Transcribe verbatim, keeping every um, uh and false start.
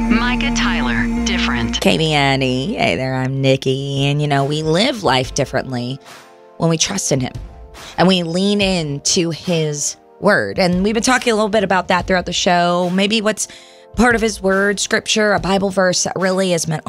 Micah Tyler, different. Katie Annie. Hey there, I'm Nikki. And, you know, we live life differently when we trust in him and we lean into his word. And we've been talking a little bit about that throughout the show. Maybe what's part of his word, scripture, a Bible verse that really has meant